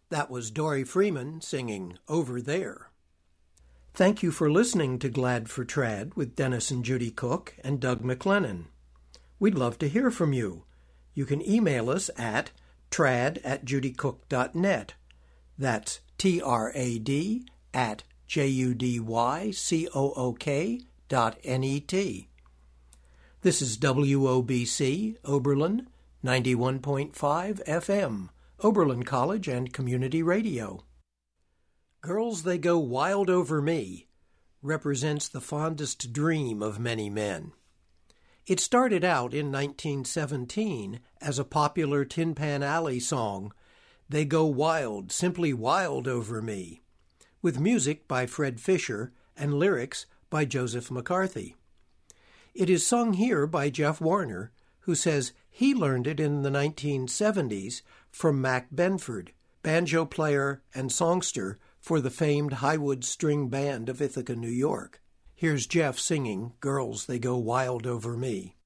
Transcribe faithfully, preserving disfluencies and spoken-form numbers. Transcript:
That was Dory Freeman singing Over There. Thank you for listening to Glad for Trad with Dennis and Judy Cook and Doug McLennan. We'd love to hear from you. You can email us at trad at judycook dot net. That's T R A D at J U D Y C O O K dot N E T. This is W O B C, Oberlin, ninety-one point five F M, Oberlin College and Community Radio. Girls They Go Wild Over Me represents the fondest dream of many men. It started out in nineteen seventeen as a popular Tin Pan Alley song, They Go Wild, Simply Wild Over Me, with music by Fred Fisher and lyrics by Joseph McCarthy. It is sung here by Jeff Warner, who says he learned it in the nineteen seventies from Mac Benford, banjo player and songster for the famed Highwood String Band of Ithaca, New York. Here's Jeff singing Girls They Go Wild Over Me.